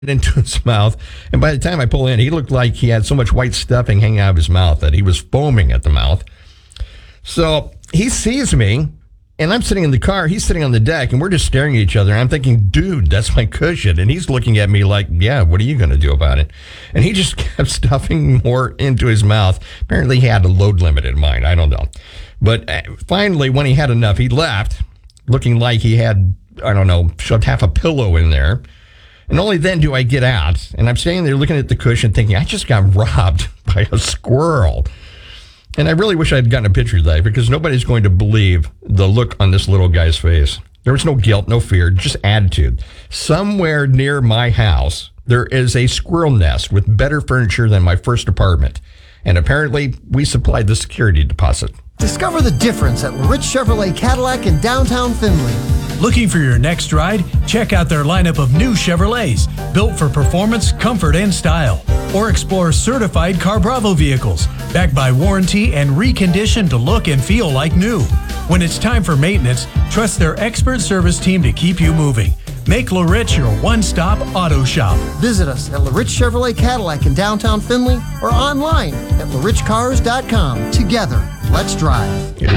into his mouth. And by the time I pull in, he looked like he had so much white stuffing hanging out of his mouth that he was foaming at the mouth. So he sees me, and I'm sitting in the car. He's sitting on the deck, and we're just staring at each other. And I'm thinking, dude, that's my cushion. And he's looking at me like, yeah, what are you going to do about it? And he just kept stuffing more into his mouth. Apparently, he had a load limit in mind. I don't know. But finally, when he had enough, he left, looking like he had, I don't know, shoved half a pillow in there. And only then do I get out. And I'm standing there looking at the cushion thinking, I just got robbed by a squirrel. And I really wish I had gotten a picture of that, because nobody's going to believe the look on this little guy's face. There was no guilt, no fear, just attitude. Somewhere near my house, there is a squirrel nest with better furniture than my first apartment. And apparently, we supplied the security deposit. Discover the difference at LaRich Chevrolet Cadillac in downtown Findlay. Looking for your next ride? Check out their lineup of new Chevrolets, built for performance, comfort, and style. Or explore certified Car Bravo vehicles, backed by warranty and reconditioned to look and feel like new. When it's time for maintenance, trust their expert service team to keep you moving. Make LaRich your one-stop auto shop. Visit us at LaRich Chevrolet Cadillac in downtown Findlay or online at larichcars.com. Together, let's drive.